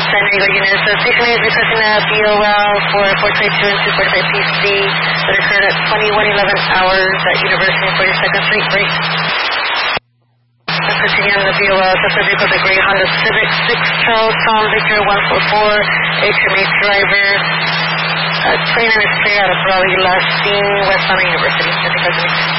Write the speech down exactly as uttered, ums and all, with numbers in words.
ten, there you go, unit. So station is requesting a B O L for four type two and two forty-five P C that occurred at twenty-one eleven hours at University and forty-second Street break. Let's continue on the B O L. Suspect vehicle, the gray Honda Civic, six Charles Tom Victor one four four, H M H driver, uh, twenty minutes clear out of Raleigh, last seen west on the University. I think that's